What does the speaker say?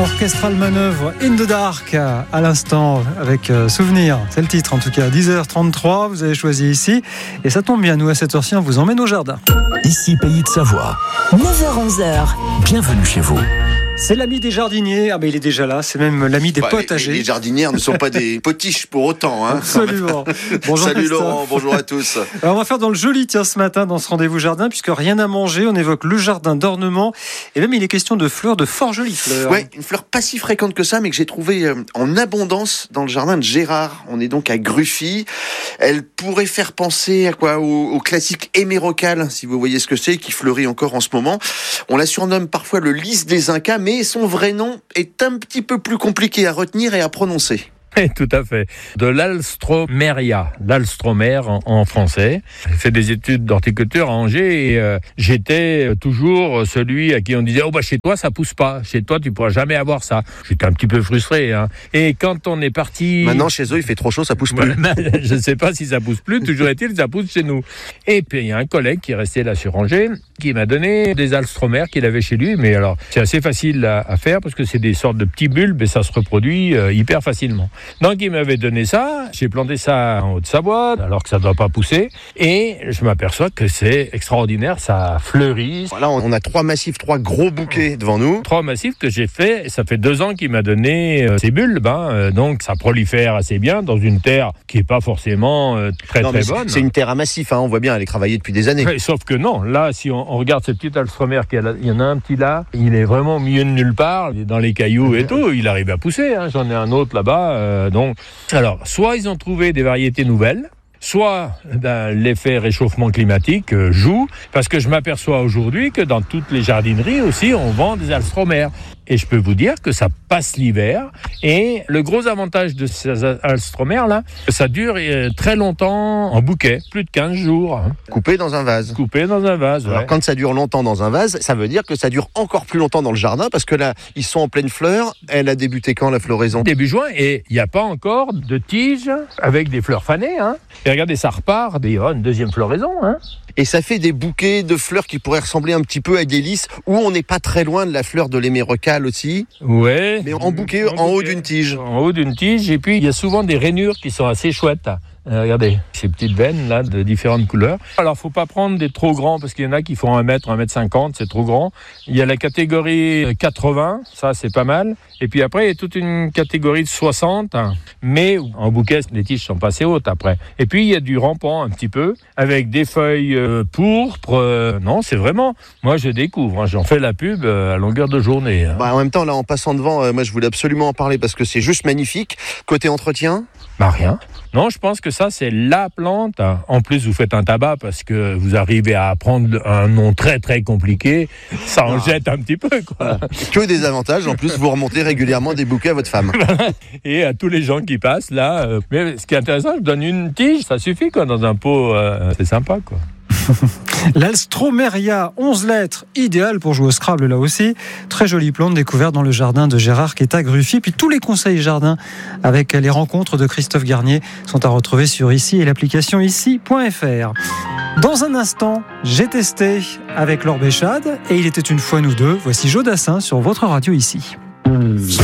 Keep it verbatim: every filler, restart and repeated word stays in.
Orchestral Manœuvre In the Dark à l'instant avec euh, Souvenir, c'est le titre en tout cas. Dix heures trente-trois, vous avez choisi ici et ça tombe bien, nous à cette heure-ci on vous emmène au jardin. Ici Pays de Savoie. neuf heures onze heures. Bienvenue chez vous. C'est l'ami des jardiniers, ah ben il est déjà là, c'est même l'ami des bah, potagers. Les, les jardinières ne sont pas des potiches pour autant. Hein. Absolument. Bonjour Salut Christophe. Laurent, bonjour à tous. Alors on va faire dans le joli tiens ce matin dans ce rendez-vous jardin, puisque rien à manger, on évoque le jardin d'ornement et même il est question de fleurs, de fort jolies fleurs. Ouais, une fleur pas si fréquente que ça, mais que j'ai trouvée en abondance dans le jardin de Gérard. On est donc à Gruffy. Elle pourrait faire penser à quoi, au, au classique hémérocal, si vous voyez ce que c'est, qui fleurit encore en ce moment. On la surnomme parfois le lys des Incas, mais son vrai nom est un petit peu plus compliqué à retenir et à prononcer. Tout à fait. De l'Alstromeria, l'Alstromer en, en français. J'ai fait des études d'horticulture à Angers et euh, j'étais toujours celui à qui on disait « Oh bah chez toi ça pousse pas, chez toi tu pourras jamais avoir ça ». J'étais un petit peu frustré. Hein. Et quand on est parti... Maintenant chez eux il fait trop chaud, ça pousse plus. Je ne sais pas si ça pousse plus, toujours est-il ça pousse chez nous. Et puis il y a un collègue qui est resté là sur Angers qui m'a donné des Alstromers qu'il avait chez lui. Mais alors c'est assez facile à, à faire parce que c'est des sortes de petits bulbes et ça se reproduit euh, hyper facilement. Donc il m'avait donné ça, j'ai planté ça en Haute-Savoie, alors que ça ne doit pas pousser, et je m'aperçois que c'est extraordinaire, ça fleurit. Voilà, on a trois massifs, trois gros bouquets devant nous. Trois massifs que j'ai fait, ça fait deux ans qu'il m'a donné euh, ces bulbes, hein, euh, donc ça prolifère assez bien dans une terre qui n'est pas forcément euh, très non, très c'est, bonne. C'est une terre à massif, hein, on voit bien, elle est travaillée depuis des années. Ouais, sauf que non, là si on, on regarde ce petit Alstromer, il y en a un petit là, il est vraiment au milieu de nulle part, il est dans les cailloux et tout, il arrive à pousser, hein, j'en ai un autre là-bas, euh, donc alors, soit ils ont trouvé des variétés nouvelles, soit ben, l'effet réchauffement climatique euh, joue, parce que je m'aperçois aujourd'hui que dans toutes les jardineries aussi, on vend des Alstromers. Et je peux vous dire que ça passe l'hiver. Et le gros avantage de ces Alstromers-là, ça dure euh, très longtemps en bouquet, plus de quinze jours. Hein. Coupé dans un vase. Coupé dans un vase, ouais. Alors quand ça dure longtemps dans un vase, ça veut dire que ça dure encore plus longtemps dans le jardin, parce que là, ils sont en pleine fleur. Elle a débuté quand, la floraison ? Début juin, et il n'y a pas encore de tiges avec des fleurs fanées. Hein. Et regardez, ça repart, et, oh, une deuxième floraison. Hein. Et ça fait des bouquets de fleurs qui pourraient ressembler un petit peu à des lys, où on n'est pas très loin de la fleur de l'hémérocal aussi. Ouais. Mais en bouquet, en, en haut d'une tige. En haut d'une tige, et puis il y a souvent des rainures qui sont assez chouettes. Euh, regardez, ces petites veines là de différentes couleurs. Alors faut pas prendre des trop grands parce qu'il y en a qui font un mètre, un mètre cinquante, c'est trop grand. Il y a la catégorie quatre-vingts, ça c'est pas mal. Et puis après il y a toute une catégorie de soixante, hein. Mais en bouquet les tiges sont pas assez hautes après. Et puis il y a du rampant un petit peu avec des feuilles euh, pourpres. Euh, non, c'est vraiment, moi je découvre, hein, j'en fais la pub euh, à longueur de journée. Hein. Bah, en même temps là en passant devant, euh, moi je voulais absolument en parler parce que c'est juste magnifique. Côté entretien. Bah rien. Non, je pense que ça, c'est la plante. En plus, vous faites un tabac parce que vous arrivez à apprendre un nom très, très compliqué. Ça en ah. jette un petit peu, quoi. Que des avantages. En plus, vous remontez régulièrement des bouquets à votre femme. Et à tous les gens qui passent, là. Euh, mais ce qui est intéressant, je donne une tige, ça suffit, quoi, dans un pot. Euh, c'est sympa, quoi. L'Alstromeria, onze lettres, idéal pour jouer au Scrabble là aussi. Très jolie plante découverte dans le jardin de Gérard qui est à Gruffy. Puis tous les conseils jardin avec les rencontres de Christophe Garnier sont à retrouver sur ici et l'application ici point f r. Dans un instant, j'ai testé avec Laure Béchade et il était une fois nous deux. Voici Jodassin sur votre radio ici.